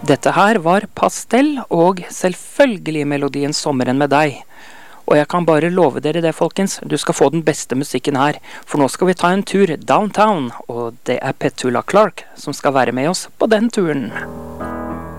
Dette her var Pastell og selvfølgelig melodien Sommeren med deg. Og jeg kan bare love dere det, folkens. Du skal få den beste musikken her. For nå skal vi ta en tur downtown, og det er Petula Clark som skal være med oss på den turen.